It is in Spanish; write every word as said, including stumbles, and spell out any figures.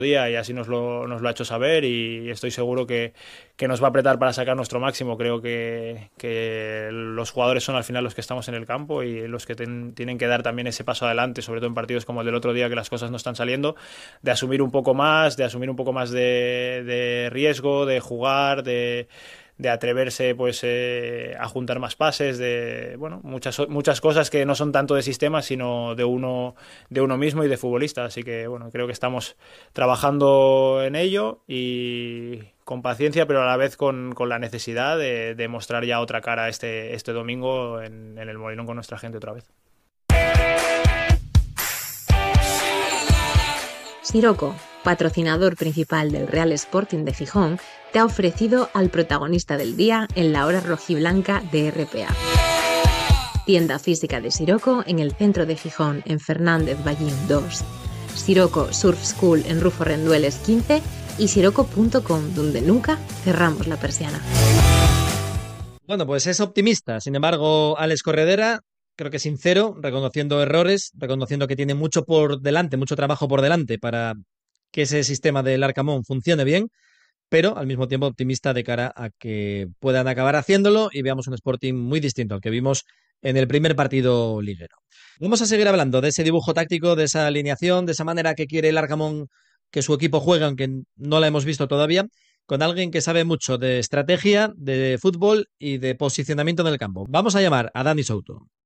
día y así nos lo, nos lo ha hecho saber y estoy seguro que, que nos va a apretar para sacar nuestro máximo. Creo que, que los jugadores son al final los que estamos en el campo y los que ten, tienen que dar también ese paso adelante, sobre todo en partidos como el del otro día que las cosas no están saliendo, de asumir un poco más, de asumir un poco más de, de riesgo, de jugar, de de atreverse pues eh, a juntar más pases, de bueno, muchas muchas cosas que no son tanto de sistema, sino de uno de uno mismo y de futbolista. Así que bueno, creo que estamos trabajando en ello y con paciencia, pero a la vez con, con la necesidad de, de mostrar ya otra cara este, este domingo en, en el Molinón con nuestra gente otra vez. Siroco, patrocinador principal del Real Sporting de Gijón, te ha ofrecido al protagonista del día en la hora rojiblanca de R P A. Tienda física de Siroco en el centro de Gijón, en Fernández Ballín dos. Siroco Surf School en Rufo Rendueles quince y siroco punto com, donde nunca cerramos la persiana. Bueno, pues es optimista. Sin embargo, Alex Corredera, creo que sincero, reconociendo errores, reconociendo que tiene mucho por delante, mucho trabajo por delante para que ese sistema del Arcamón funcione bien, pero al mismo tiempo optimista de cara a que puedan acabar haciéndolo y veamos un Sporting muy distinto al que vimos en el primer partido liguero. Vamos a seguir hablando de ese dibujo táctico, de esa alineación, de esa manera que quiere el Arcamón que su equipo juegue, aunque no la hemos visto todavía, con alguien que sabe mucho de estrategia, de fútbol y de posicionamiento en el campo. Vamos a llamar a Dani Souto.